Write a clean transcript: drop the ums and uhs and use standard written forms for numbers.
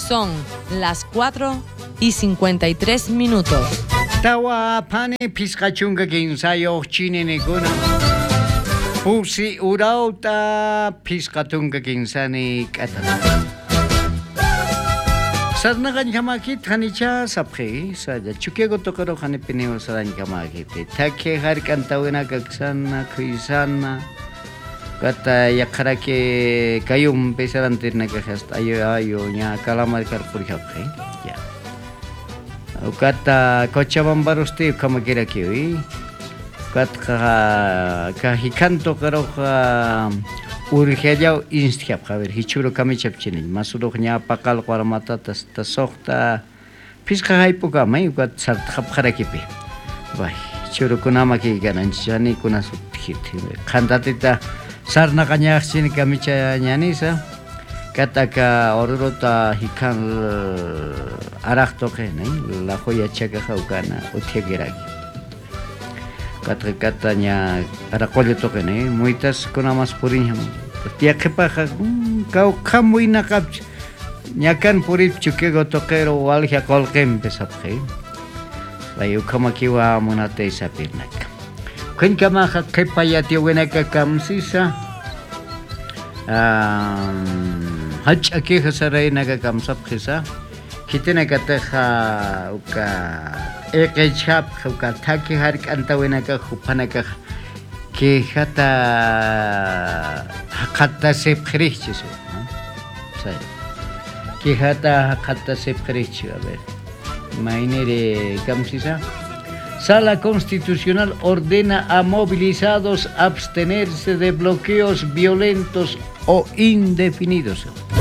Son las 4:53. Tawa pane piscachunga que ensayo chineneguna. Pusi urauta piscatunga que insani catana. Sarnagan kamaki thanicha sapre saja chukego tokaro khane pineo saran kamaki te take har kantawena kaksana khisana kata yakarake kayum pesaran tirna ka hasta ayo nya kalamar kar purikapre ya kata Cochabamba roste kamakira kiwi kata kahikanto karo urgeyao instiap haber hichuro kamichapchini masuro nya pakal qaramata tasokta pisqa haipuka mai ukat sarthap kharakipe bai churo kunama ki gananchani kunasut khit khandatita sarna kanyachini kamicha nyanisa kataka orurota hikan arakto kene la joya chaka haukana utiegeragi katanya arakolyo tokene muitas kunamas purinyam tiakepa kau kamuina kap nyakan purip chukego tokero walja kolkem pesapre la yukamakiwa munate sapirnak kun kama kepaya tiwenaka kamsisa hach ake hasarai naga kamsap khisa kitena kata uka ekechap uka thaki har kantawena ka khupana ka ke khata se khrichis sai ke khata se khrichis a ver mainere kamsisa Sala Constitucional ordena a movilizados abstenerse de bloqueos violentos o indefinidos.